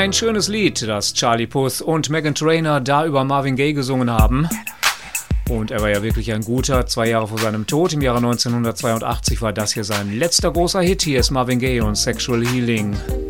Ein schönes Lied, das Charlie Puth und Meghan Trainor da über Marvin Gaye gesungen haben. Und er war ja wirklich ein guter. 2 Jahre vor seinem Tod, im Jahre 1982, war das hier sein letzter großer Hit. Hier ist Marvin Gaye und Sexual Healing.